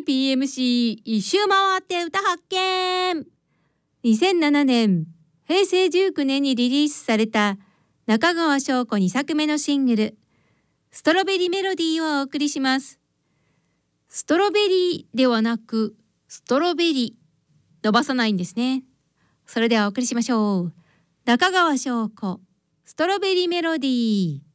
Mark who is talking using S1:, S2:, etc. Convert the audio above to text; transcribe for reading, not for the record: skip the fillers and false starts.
S1: PMC 一周回って歌発見。2007年平成19年にリリースされた中川翔子2作目のシングルストロベリーメロディーをお送りします。ストロベリーではなくストロベリ伸ばさないんですね。それではお送りしましょう。中川翔子ストロベリーメロディー。